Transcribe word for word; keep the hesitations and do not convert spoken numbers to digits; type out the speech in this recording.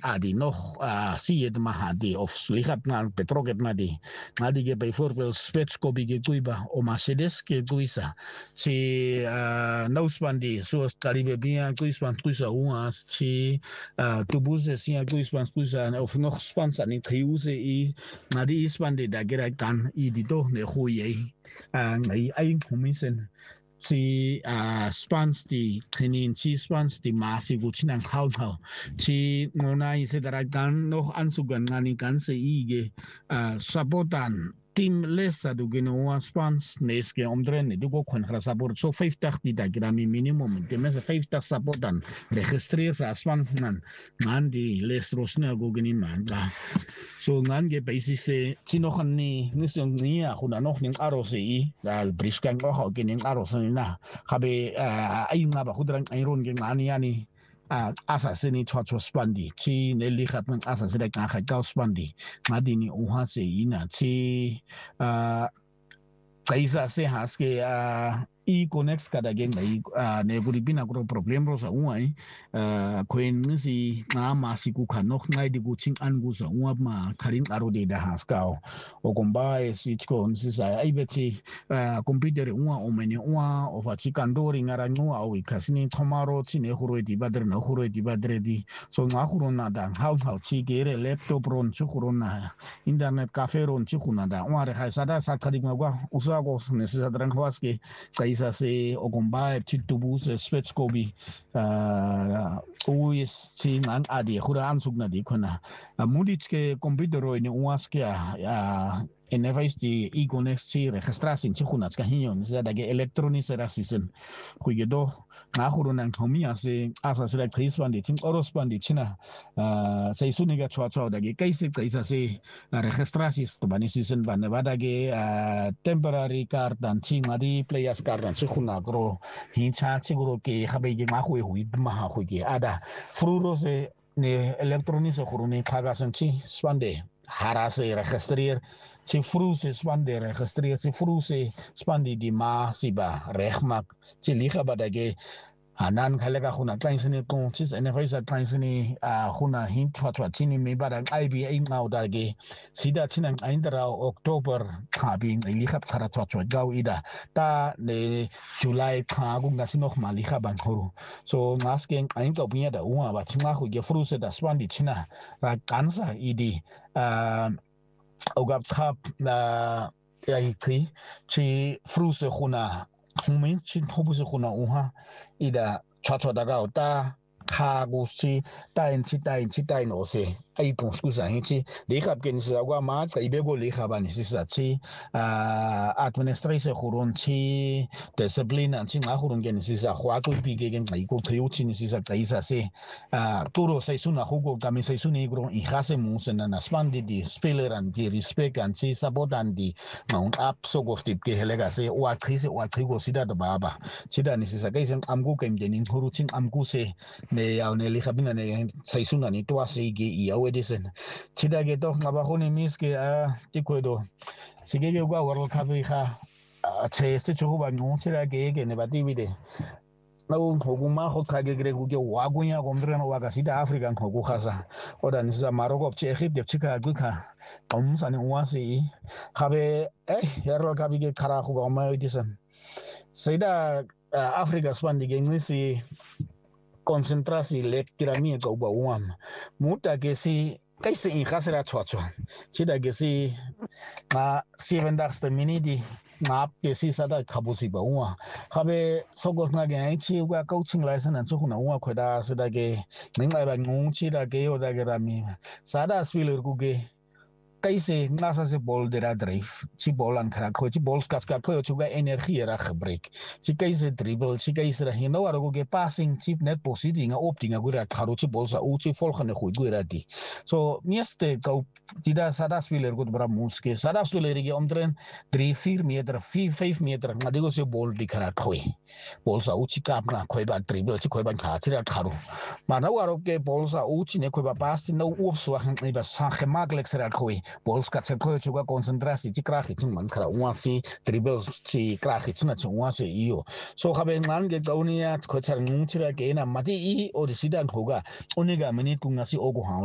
adi nog uh, zie je het maar die of lichaam naar betrokken maar die maar die bijvoorbeeld spetskobi ke kuiba o Mercedes ke kuisa si uh, nouspan die zoals Caribe Bia kuispan kuisa uas si uh, tubuze sia kuispan kuisa of nog spansa ni triuse i maar die ispan die daar gerai dan i die toch ne goeie uh, ngai ai komisen si uh, spans di kenin si spans di masih gucinang hau hau si ngonai sedarakan nog ansugan ngani kan se ige uh, sabotan tim lesa du genoa spans neske omdren du go kon gra sabot so vijftig die da grami minimum de mes vijftig sabotan registreer sa span nan man di les rosna go geni man da so ngan ge basis se sino kan ni nisong ni a kuna nog ning aro se i dal briskan go ha gening aro se na habe ai nga ba khudran ai ron ge ngani ani a asa se ni chwa chwa spandi chi ne li khat man asa se da ka kha ka spandi ngadi ni u ha se ina chi a kaisa se haske a i connects kada gen nei ne guri bina gro problem ro sa uai koin si nga ma si ku khanok ngai di guching an gu sa uap ma tharin aro de da haskao o komba si chko si sa ai beti computer uwa o meni uwa o fa chi kandori ngara ngua o ikasini tomaro chi ne huro di badre na huro di badre di so nga huro na da how how chi gere laptop ron chi huro na internet cafe ron chi khuna da uare khai sada sa khadi ngwa usa go ne sa dran khwaske isa se ogomba titubus spetskobi uh uis si man adi khura ansugna di khona muditske computer ne uaske a en efais di igonex si registrasin chi khuna ska hinyon za dage electronic rasisen khuge do na khuru nan khomi ase asa select krispan di tim orospan di china uh sai suniga chwa chwa dage kaise kaisa se registrasis to bani season ban badage temporary card dan chi ngadi players card dan chi khuna gro hin cha chi gro ke khabe ge ma khoi hui ma ha khoi ge ada fruro se ne electronic se khuru ne phagasan chi spande harase registreer si fruse spande registreer si fruse spande di ma siba regmak si liga badage hanan khalega khuna tainsini kon chis enefisa tainsini a khuna hin chwa chwa chini me badang I B A ngau dage sida chinang aindra October khabing liga thara chwa chwa gau ida ta ne July kha gu ngasi noch mal liga ban khoru so ngasken ain to biya da uwa ba chinga khu ge fruse da spande china ra kansa idi a ogap chap na ai kri chi fruse khuna humin chin phobuse khuna uha ida chacho daga ota kha gusi tain chi tain chi tain ose ai pon skusa hinchi le khap ken sa gwa ma tsai be go le khabani sisa chi administration khurun chi discipline an chi nga khurun gen sisa khwa ku bi ge gen ngai ko theu chi ni sisa tsai sa se turo sai suna hugo kami sai suni gro i khase mu sena na spandi di speler an di respect an chi sabotan di mount up so go tip ke helega se wa khise wa khigo sida da baba sida ni sisa kai sen amgu kem gen in khuru chin amgu se ne ya ne le khabina ne sai suna ni to ase ge i edison chida ge to ngaba khoni mis ke a tikuedo sige ge gwa world cup kha che se chu ba ngu chira ge ge ne ba tivide no hoguma ho khage gre gu ge wa gu ya gomdre no wa ga sida africa ko khasa oda ni sa maroko che egypt de chika gu kha om sani wasi khabe eh world cup ge khara khu ba ma edison sida africa spandi ge ngisi konsentrasi lek tirami ko ba uam muta ke si kaise in khasera chwa chwa chida ke si ma seven days the minute ngap ke si sada khabusi ba uwa khabe sogos na ge chi wa coaching license an chu na uwa khoda sada ke ningai ba ngung chi da ke yo da ke rami sada spiller ku ge kaise ngasa se bol de ra drive chi bolan khara kho chi bol skat skat kho chu ga energie ra gebreek chi kaise dribble chi kaise ra hino wa go ge passing chi net positing a opting a gura kharo chi bol sa u chi volgende goed gura di so meeste go tida sada spiller goed bra muske sada spiller ge omtrent drie vier meter vier vijf meter ngadi go se bol di khara khoi bol sa u chi kap na khoi ba dribble chi khoi ba kha chi ra kharo mana wa ro ge bol sa u chi ne khoi ba pass no up so han ba sa gemakkelijk se ra khoi bols kat se khoy chuga konsentrasi chi krahi chi man khara uwa fi dribbles chi krahi chi na chi uwa se iyo so khabe ngan ge gaunia kho char ngung chira ke na mati i or sidan khoga uniga minute ku ngasi ogo ha